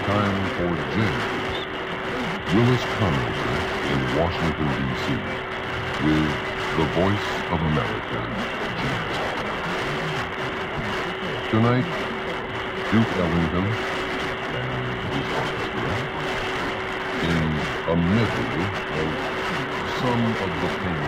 time for James, Willis Conrad in Washington, D.C., with the Voice of America, James. Tonight, Duke Ellington and his orchestra in a medley of some of the famous